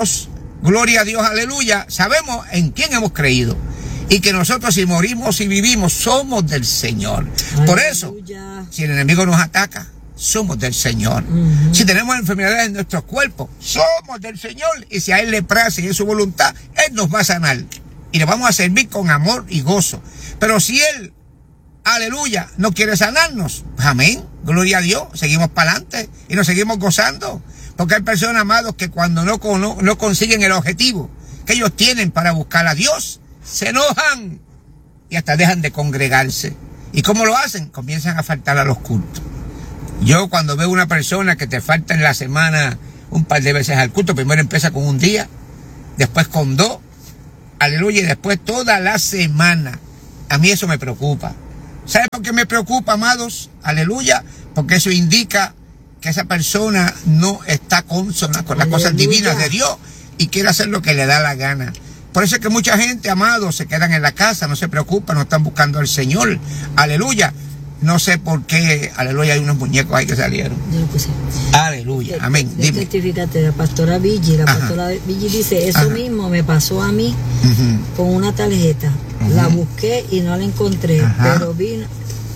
nosotros, gloria a Dios, aleluya, sabemos en quién hemos creído. Y que nosotros, si morimos y vivimos, somos del Señor. Aleluya. Por eso, si el enemigo nos ataca, somos del Señor. Si tenemos enfermedades en nuestros cuerpos, somos del Señor. Y si a Él le place y es su voluntad, Él nos va a sanar. Y le vamos a servir con amor y gozo. Pero si Él, aleluya, no quiere sanarnos, amén, gloria a Dios, seguimos para adelante y nos seguimos gozando. Porque hay personas, amados, que cuando no consiguen el objetivo que ellos tienen para buscar a Dios, se enojan y hasta dejan de congregarse. ¿Y cómo lo hacen? Comienzan a faltar a los cultos. Yo cuando veo una persona que te falta en la semana un par de veces al culto, primero empieza con un día, después con 2, aleluya, y después toda la semana, a mí eso me preocupa. ¿Sabe por qué me preocupa, amados? Aleluya, porque eso indica que esa persona no está consona con las cosas divinas de Dios y quiere hacer lo que le da la gana. Por eso es que mucha gente, amados, se quedan en la casa, no se preocupan, no están buscando al Señor. Aleluya. No sé por qué, aleluya, hay unos muñecos ahí que salieron. Yo lo puse. Aleluya, amén. Dime. Certificate de la pastora Villi. La pastora Villi dice, eso mismo me pasó a mí con una tarjeta. La busqué y no la encontré, pero vino,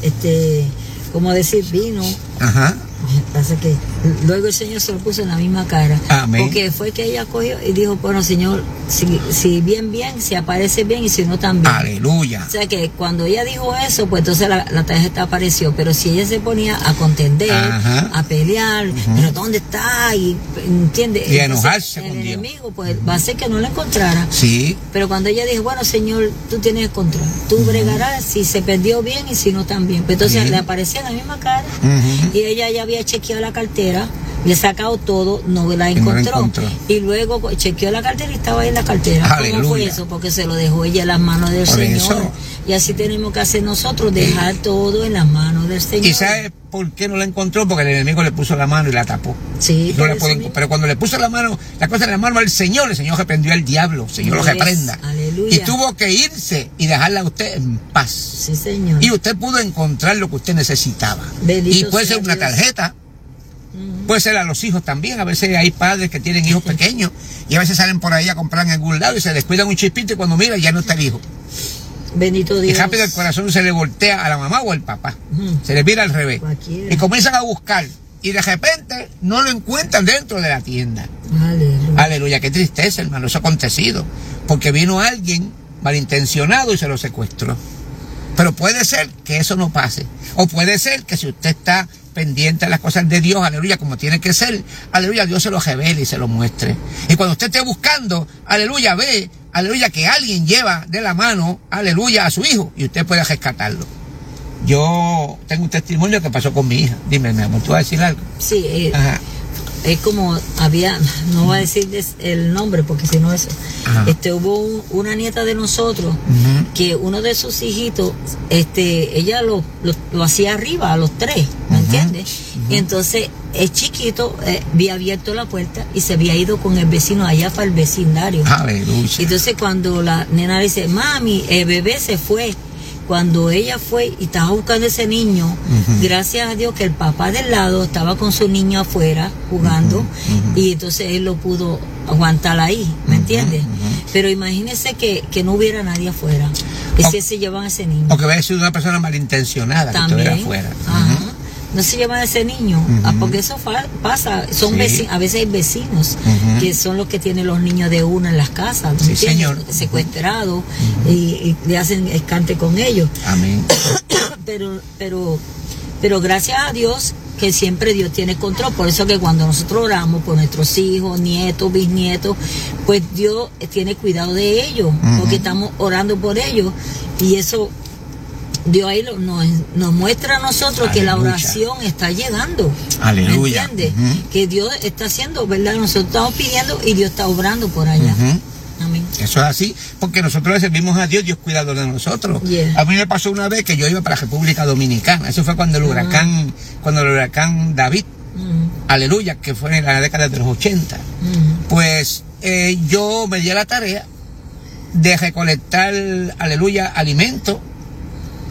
como decir, vino. Pasa que luego el Señor se lo puso en la misma cara. Amén. Porque fue que ella cogió y dijo, bueno, Señor, si bien, si aparece bien y si no también. Aleluya. O sea que cuando ella dijo eso, pues entonces la tarjeta apareció. Pero si ella se ponía a contender, a pelear, pero ¿dónde está? Y ¿entiende? Y a enojarse el con Dios. enemigo, pues va a hacer que no la encontrara. Sí. Pero cuando ella dijo, bueno, Señor, tú tienes el control. Tú bregarás si se perdió bien y si no también. Pues entonces le aparecía en la misma cara. Y ella ya había chequeado la cartera, le he sacado todo, no la encontró. Y luego chequeó la cartera y estaba ahí en la cartera. Aleluya. ¿Cómo fue eso? Porque se lo dejó ella en las manos del Señor. Eso. Y así tenemos que hacer nosotros, dejar todo en las manos del Señor. ¿Y sabe por qué no la encontró? Porque el enemigo le puso la mano y la tapó. Sí. No pero cuando le puso la mano, la cosa en la mano al Señor, el Señor reprendió al diablo, el Señor lo reprenda. Aleluya. Y tuvo que irse y dejarla a usted en paz. Sí, Señor. Y usted pudo encontrar lo que usted necesitaba. Bendito y puede ser una tarjeta. Puede ser a los hijos también. A veces hay padres que tienen hijos pequeños y a veces salen por ahí a comprar en algún lado y se descuidan un chispito y cuando mira ya no está el hijo. Bendito Dios. Y rápido el corazón se le voltea a la mamá o al papá. Se le vira al revés. Cualquiera. Y comienzan a buscar y de repente no lo encuentran dentro de la tienda. Aleluya. Aleluya, qué tristeza, hermano, eso ha acontecido. Porque vino alguien malintencionado y se lo secuestró. Pero puede ser que eso no pase. O puede ser que si usted está pendiente a las cosas de Dios, aleluya, como tiene que ser, aleluya, Dios se lo revele y se lo muestre. Y cuando usted esté buscando, aleluya, ve, aleluya, que alguien lleva de la mano, aleluya, a su hijo y usted puede rescatarlo. Yo tengo un testimonio que pasó con mi hija. Dime, mi amor, ¿tú vas a decir algo? Sí, es como había, no voy a decir el nombre porque si no eso, hubo una nieta de nosotros que uno de sus hijitos, ella lo hacía arriba a los 3, ¿me entiendes? Y entonces el chiquito había abierto la puerta y se había ido con el vecino allá para el vecindario. Aleluya. Entonces cuando la nena le dice, mami, el bebé se fue. Cuando ella fue y estaba buscando ese niño, gracias a Dios que el papá del lado estaba con su niño afuera jugando y entonces él lo pudo aguantar ahí, ¿me entiendes? Pero imagínese que no hubiera nadie afuera, que si se llevan a ese niño. O que hubiera sido una persona malintencionada que estuviera afuera. No se llevan a ese niño, porque eso pasa, son a veces hay vecinos que son los que tienen los niños de uno en las casas, sí, señor. Secuestrados y le hacen escante con ellos. Amén. Pero gracias a Dios que siempre Dios tiene control, por eso que cuando nosotros oramos por nuestros hijos, nietos, bisnietos, pues Dios tiene cuidado de ellos, porque estamos orando por ellos y eso Dios ahí nos muestra a nosotros que la oración está llegando. Aleluya. ¿Me entiendes? Que Dios está haciendo, ¿verdad? Nosotros estamos pidiendo y Dios está obrando por allá. Amén. Eso es así, porque nosotros le servimos a Dios, Dios cuidado de nosotros. A mí me pasó una vez que yo iba para la República Dominicana. Eso fue cuando el huracán David, aleluya, que fue en la década de los 80. Pues yo me di a la tarea de recolectar, aleluya, alimentos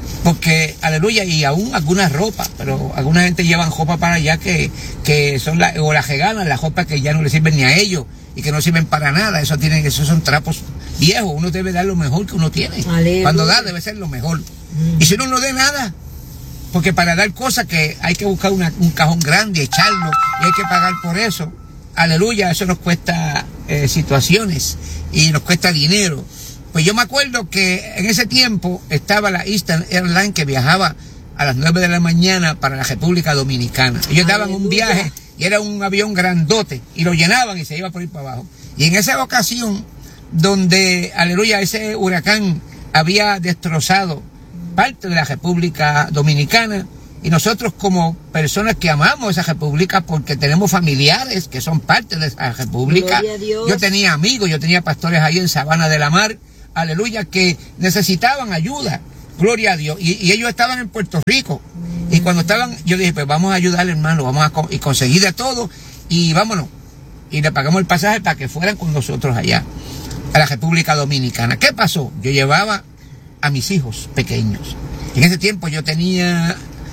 Porque, aleluya, y aún algunas ropas, pero alguna gente llevan ropa para allá que son o las regalan, las ropas que ya no le sirven ni a ellos y que no sirven para nada. Esos son trapos viejos. Uno debe dar lo mejor que uno tiene. Aleluya. Cuando da debe ser lo mejor. Y si uno no dé nada, porque para dar cosas que hay que buscar un cajón grande, echarlo, y hay que pagar por eso. Aleluya, eso nos cuesta situaciones y nos cuesta dinero. Pues yo me acuerdo que en ese tiempo estaba la Eastern Airlines que viajaba a las 9 de la mañana para la República Dominicana. Ellos daban un viaje y era un avión grandote y lo llenaban y se iba por ahí para abajo. Y en esa ocasión donde, aleluya, ese huracán había destrozado parte de la República Dominicana, y nosotros como personas que amamos esa república porque tenemos familiares que son parte de esa república, yo tenía amigos, yo tenía pastores ahí en Sabana de la Mar, aleluya, que necesitaban ayuda, gloria a Dios, y ellos estaban en Puerto Rico, y cuando estaban, yo dije, pues vamos a ayudar, hermano, vamos a conseguir de todo, y vámonos, y le pagamos el pasaje para que fueran con nosotros allá, a la República Dominicana. ¿Qué pasó? Yo llevaba a mis hijos pequeños, en ese tiempo yo tenía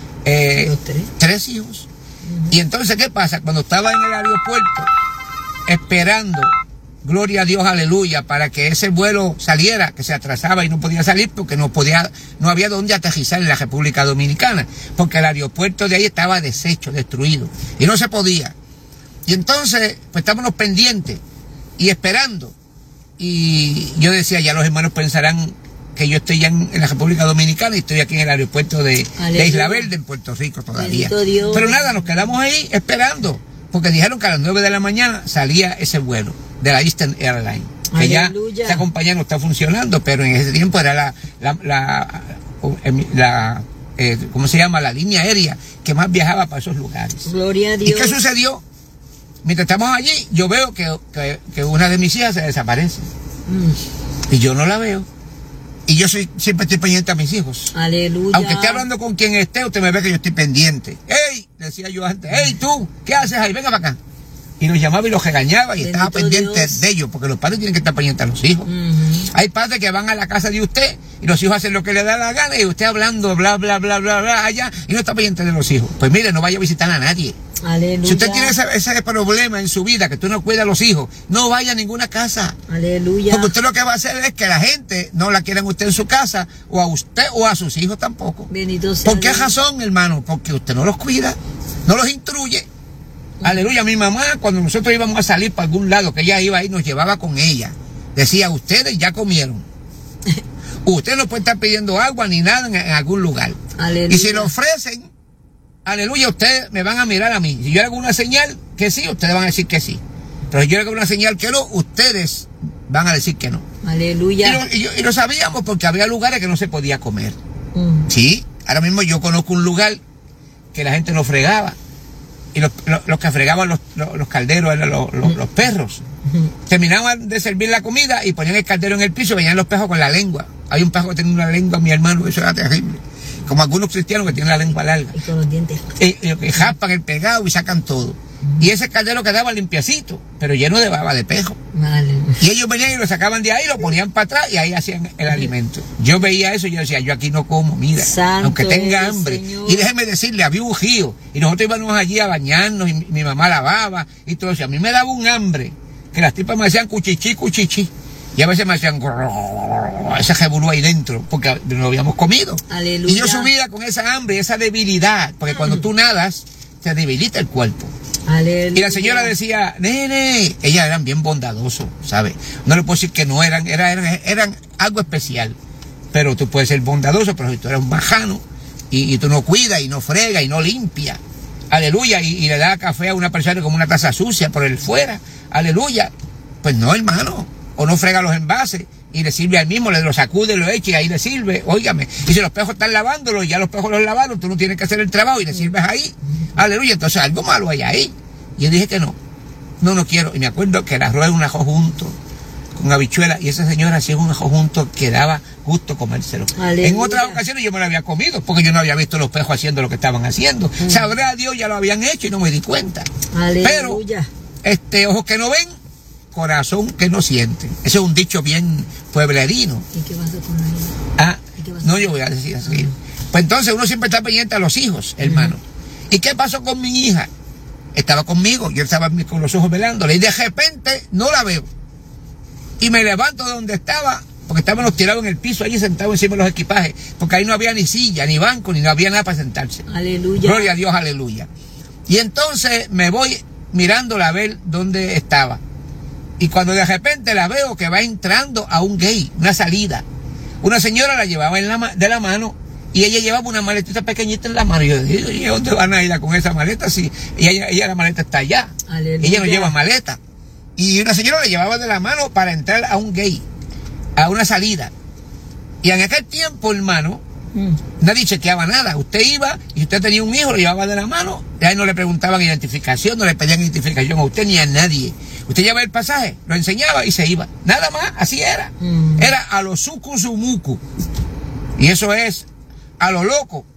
3 hijos, y entonces, ¿qué pasa? Cuando estaba en el aeropuerto, esperando, gloria a Dios, aleluya, para que ese vuelo saliera, que se atrasaba y no podía salir porque no había dónde aterrizar en la República Dominicana, porque el aeropuerto de ahí estaba deshecho, destruido, y no se podía. Y entonces, pues estábamos pendientes y esperando, y yo decía, ya los hermanos pensarán que yo estoy ya en la República Dominicana y estoy aquí en el aeropuerto de Isla Verde, en Puerto Rico todavía. Pero nada, nos quedamos ahí esperando, porque dijeron que a las 9 de la mañana salía ese vuelo de la Eastern Airlines, que aleluya, ya esa compañía no está funcionando, pero en ese tiempo era ¿cómo se llama? La línea aérea que más viajaba para esos lugares. Gloria a Dios. ¿Y qué sucedió? Mientras estamos allí, yo veo que una de mis hijas se desaparece. Y yo no la veo. Y yo siempre estoy pendiente a mis hijos. Aleluya. Aunque esté hablando con quien esté, usted me ve que yo estoy pendiente. ¡Ey! Decía yo antes. ¡Ey, tú! ¿Qué haces ahí? Venga para acá. Y los llamaba y los regañaba y bendito estaba pendiente Dios de ellos, porque los padres tienen que estar pendientes a los hijos. Hay padres que van a la casa de usted y los hijos hacen lo que le da la gana y usted hablando bla, bla, bla, bla, bla, allá y no está pendiente de los hijos. Pues mire, no vaya a visitar a nadie. Aleluya. Si usted tiene ese problema en su vida, que tú no cuidas a los hijos, no vaya a ninguna casa. Aleluya. Porque usted lo que va a hacer es que la gente no la quiera a usted en su casa, o a usted o a sus hijos tampoco. Bendito sea ¿Por qué Dios. razón, hermano? Porque usted no los cuida, no los instruye. Aleluya. Mi mamá, cuando nosotros íbamos a salir para algún lado, que ella iba ahí, nos llevaba con ella. Decía, ustedes ya comieron. Ustedes no pueden estar pidiendo agua ni nada en algún lugar. Aleluya. Y si lo ofrecen, aleluya, ustedes me van a mirar a mí. Si yo hago una señal que sí, ustedes van a decir que sí. Pero si yo hago una señal que no, ustedes van a decir que no. Aleluya. Y lo sabíamos porque había lugares que no se podía comer. Sí, ahora mismo yo conozco un lugar que la gente no fregaba. Y los que fregaban los calderos eran los perros. Terminaban de servir la comida y ponían el caldero en el piso y venían los perros con la lengua. Hay un perro que tiene una lengua, mi hermano, eso era terrible. Como algunos cristianos que tienen la lengua larga. Y con los dientes. Y jaspan el pegado y sacan todo. Y ese caldero quedaba limpiacito, pero lleno de baba de pejo. Vale. Y ellos venían y lo sacaban de ahí, lo ponían para atrás y ahí hacían el alimento. Yo veía eso y yo decía, yo aquí no como, mira, Santo aunque tenga hambre. Señor. Y déjeme decirle, había un río y nosotros íbamos allí a bañarnos y mi mamá lavaba y todo eso. A mí me daba un hambre, que las tipas me hacían cuchichi, cuchichi. Y a veces me hacían ese revolú ahí dentro, porque no lo habíamos comido. Aleluya. Y yo subía con esa hambre y esa debilidad, porque cuando tú nadas, te debilita el cuerpo. Aleluya. Y la señora decía, nene, ellas eran bien bondadosos, ¿sabes? No le puedo decir que no eran algo especial. Pero tú puedes ser bondadoso, pero si tú eres un bajano y tú no cuidas y no fregas y no limpias, aleluya, y le da café a una persona como una taza sucia por el fuera, aleluya, pues no, hermano, o no frega los envases y le sirve al mismo, le lo sacude, lo echa y ahí le sirve, óigame, y si los pejos están lavándolo y ya los pejos los lavaron, tú no tienes que hacer el trabajo y le sirves ahí, aleluya, entonces algo malo hay ahí. Y yo dije que no quiero, y me acuerdo que el arroz era un ajo junto con habichuela, y esa señora hacía un ajo junto que daba gusto comérselo. Aleluya. En otras ocasiones yo me lo había comido, porque yo no había visto los pejos haciendo lo que estaban haciendo. Sabrá Dios, ya lo habían hecho y no me di cuenta. Aleluya. Pero, ojos que no ven, corazón que no siente. Ese es un dicho bien pueblerino. ¿Y qué pasó con ella? No, yo voy a decir así. Pues entonces uno siempre está pendiente a los hijos, hermano. ¿Y qué pasó con mi hija? Estaba conmigo, yo estaba con los ojos velándole y de repente no la veo. Y me levanto de donde estaba, porque estábamos tirados en el piso, allí sentados encima de los equipajes, porque ahí no había ni silla, ni banco, ni no había nada para sentarse. Aleluya. Gloria a Dios, aleluya. Y entonces me voy mirándola a ver dónde estaba. Y cuando de repente la veo que va entrando a un gate, una salida. Una señora la llevaba de la mano y ella llevaba una maletita pequeñita en la mano. Y yo digo, ¿y dónde van a ir con esa maleta? Si ella la maleta está allá. Aleluya. Ella no lleva maleta. Y una señora la llevaba de la mano para entrar a un gate, a una salida. Y en aquel tiempo, hermano, nadie chequeaba nada. Usted iba y usted tenía un hijo, lo llevaba de la mano, y ahí no le preguntaban identificación, no le pedían identificación a usted ni a nadie. Usted llevaba el pasaje, lo enseñaba y se iba. Nada más, así era. Era a lo suku sumuku. Y eso es a lo loco.